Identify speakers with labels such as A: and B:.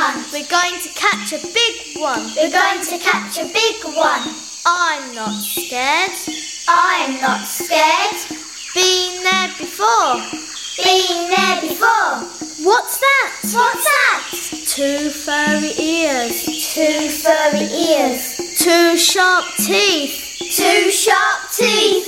A: hunt.
B: We're going to catch a big one.
A: We're going to catch a big one.
B: I'm not scared.
A: I'm not scared.
B: Been there before.
A: Been there before.
B: What's that?
A: What's that?
B: 2 furry ears.
A: 2 furry ears.
B: 2 sharp teeth.
A: 2 sharp teeth.